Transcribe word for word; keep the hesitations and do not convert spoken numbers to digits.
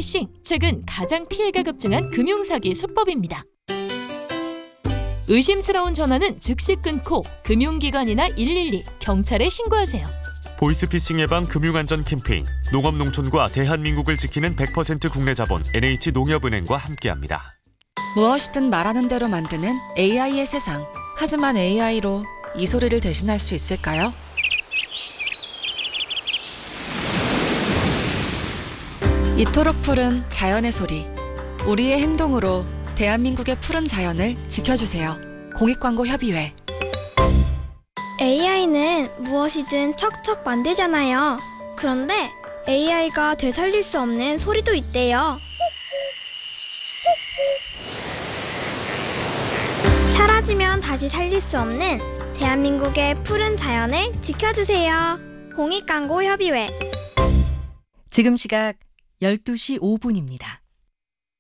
보이스피싱, 최근 가장 피해가 급증한 금융사기 수법입니다. 의심스러운 전화는 즉시 끊고 금융기관이나 일일이, 경찰에 신고하세요. 보이스피싱 예방 금융안전 캠페인, 농업농촌과 대한민국을 지키는 백 퍼센트 국내 자본 엔에이치농협은행과 함께합니다. 무엇이든 말하는 대로 만드는 에이아이의 세상. 하지만 에이아이로 이 소리를 대신할 수 있을까요? 이토록 푸른 자연의 소리. 우리의 행동으로 대한민국의 푸른 자연을 지켜주세요. 공익광고협의회. 에이아이는 무엇이든 척척 만들잖아요. 그런데 에이아이가 되살릴 수 없는 소리도 있대요. 사라지면 다시 살릴 수 없는 대한민국의 푸른 자연을 지켜주세요. 공익광고협의회. 지금 시각 열두 시 오 분입니다.